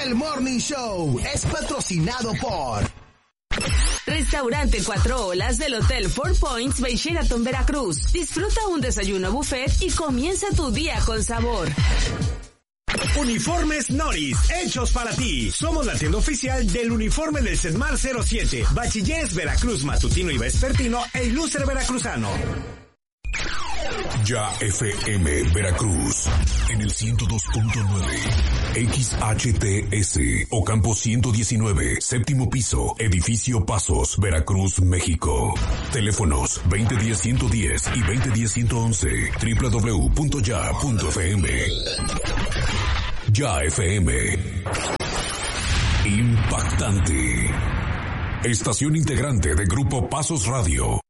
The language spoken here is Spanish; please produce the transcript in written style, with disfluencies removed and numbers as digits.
El Morning Show es patrocinado por Restaurante Cuatro Olas del Hotel Four Points by Sheraton Veracruz. Disfruta un desayuno buffet y comienza tu día con sabor. Uniformes Noris, hechos para ti. Somos la tienda oficial del uniforme del CEDMAR 07, Bachilleres Veracruz Matutino y Vespertino e Ilustre Veracruzano. Ya FM Veracruz en el 102.9 XHTS Ocampo 119, séptimo piso, edificio Pasos, Veracruz, México. Teléfonos 2010-110 y 2010-111, www.ya.fm. Ya FM. Impactante. Estación integrante de Grupo Pasos Radio.